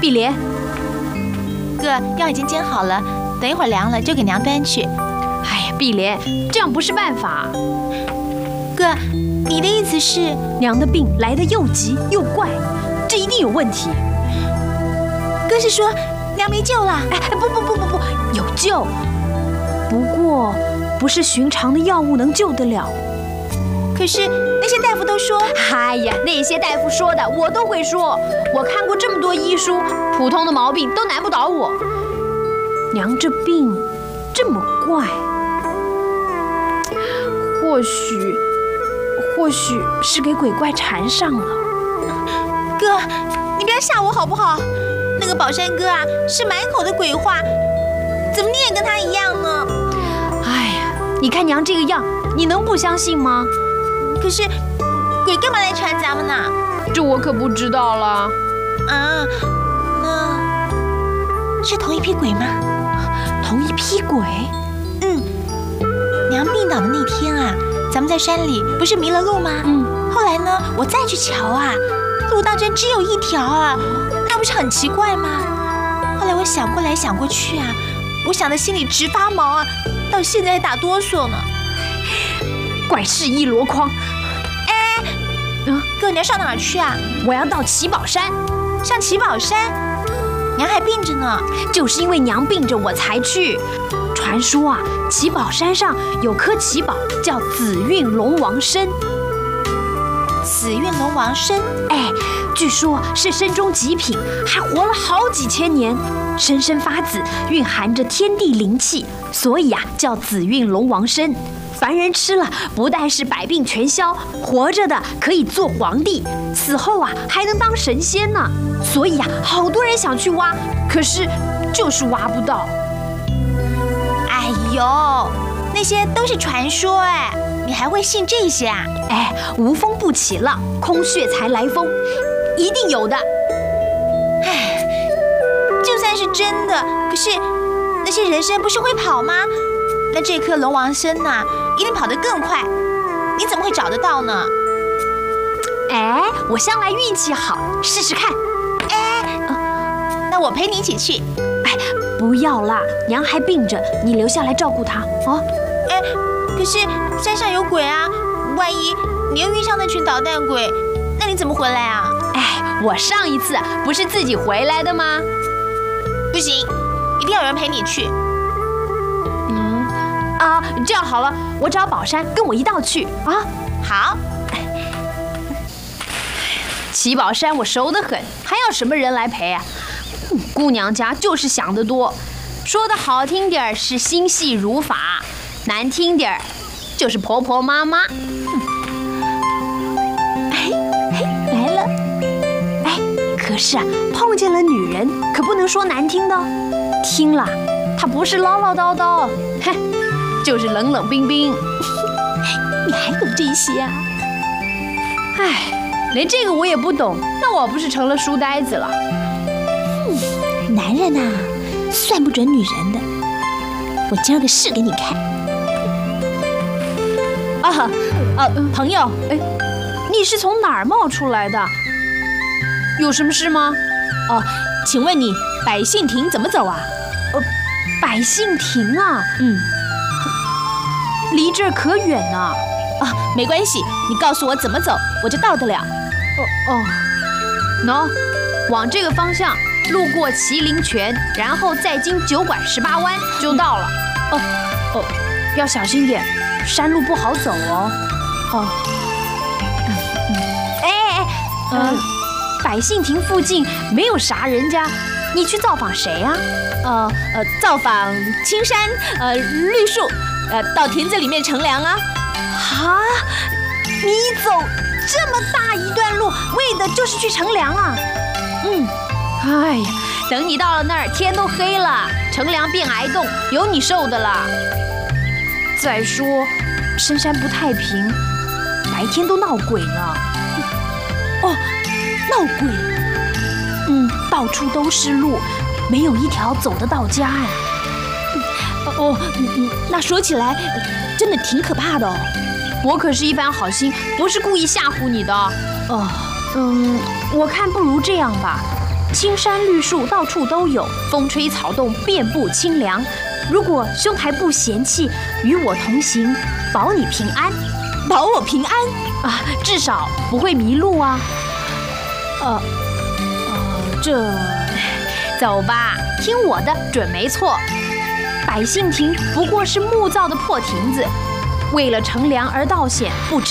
碧莲， 哥，药已经煎好了，等一会儿凉了就给娘端去。 哎呀，碧莲，这样不是办法。 哥，你的意思是娘的病来得又急又怪，这一定有问题。 哥是说娘没救了？ 哎，不，有救，不过不是寻常的药物能救得了。 可是那些大夫都说…… 哎呀，那些大夫说的我都会说，我看过这么多医书，普通的毛病都难不倒我。娘这病这么怪，或许是给鬼怪缠上了。 哥，你不要吓我好不好？那个宝山哥啊，是满口的鬼话，怎么你也跟他一样呢？ 哎呀，你看娘这个样，你能不相信吗？ 可是鬼干嘛来缠咱们呢？ 这我可不知道了。 啊，那是同一批鬼吗？ 同一批鬼？ 娘病倒的那天啊，咱们在山里不是迷了路吗？后来呢，我再去瞧啊，路当真只有一条啊，那不是很奇怪吗？后来我想过来想过去啊，我想的心里直发毛啊，到现在还打哆嗦呢。 怪事一箩筐。 哥，你要上哪儿去啊？ 我要到奇宝山。 上奇宝山？娘还病着呢。 就是因为娘病着，我才去。传说啊，奇宝山上有颗奇宝，叫紫韵龙王参。 紫韵龙王参？ 哎，据说是参中极品，还活了好几千年。参参发紫，蕴含着天地灵气，所以啊，叫紫韵龙王参。凡人吃了，不但是百病全消，活着的可以做皇帝，死后啊还能当神仙呢。所以啊，好多人想去挖，可是就是挖不到。 哎呦，那些都是传说哎，你还会信这些啊？ 哎，无风不起浪，空穴才来风，一定有的。 哎，就算是真的，可是那些人参不是会跑吗？那这颗龙王参呐，一定跑得更快，你怎么会找得到呢？ 哎，我向来运气好，试试看。 那我陪你一起去。 哎，不要啦，娘还病着，你留下来照顾她啊。 可是山上有鬼啊，万一你又遇上那群捣蛋鬼，那你怎么回来啊？ 哎，我上一次不是自己回来的吗？ 不行，一定要有人陪你去。 这样好了，我找宝山跟我一道去啊。 好。 奇宝山我熟得很，还要什么人来陪啊？姑娘家就是想得多，说的好听点是心细如发，难听点就是婆婆妈妈。来了。哎，可是啊，碰见了女人可不能说难听的，听了她不是唠唠叨叨，哼，就是冷冷冰冰。 你还懂这些啊？ 哎，连这个我也不懂，那我不是成了书呆子了？ 男人呐，算不准女人的。我今儿个试给你看。 朋友，哎，你是从哪儿冒出来的？有什么事吗？ 请问你百姓亭怎么走啊？ 百姓亭啊？离这儿可远呢。 没关系，你告诉我怎么走，我就到得了。 喏，往这个方向，路过麒麟泉，然后再经酒馆18弯就到了。要小心点，山路不好走哦。百姓亭附近没有啥人家，你去造访谁呀？ 造访青山，绿树，到亭子里面乘凉啊。 啊，你走这么大一段路，为的就是去乘凉啊？哎呀，等你到了那儿，天都黑了，乘凉变挨冻，有你受的了。再说，深山不太平，白天都闹鬼呢。 闹鬼？ 到处都是路，没有一条走得到家呀。 那说起来，真的挺可怕的哦。 我可是一番好心，不是故意吓唬你的。我看不如这样吧， 青山绿树到处都有，风吹草动遍布清凉。如果兄台不嫌弃，与我同行，保你平安。 保我平安啊，至少不会迷路啊。这，走吧，听我的，准没错。百姓亭不过是木造的破亭子，为了乘凉而道险，不值